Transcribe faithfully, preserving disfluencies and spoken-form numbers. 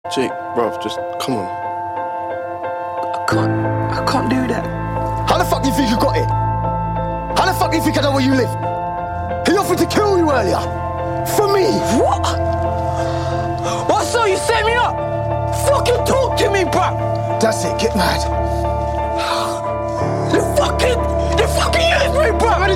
Jake, bruv, just come on. I can't, I can't do that. How the fuck do you think you got it? How the fuck do you think I know where you live? He offered to kill you earlier. For me. What? What, so you set me up? Fucking talk to me, bruv. That's it, get mad. You fucking, you fucking used me, bruv.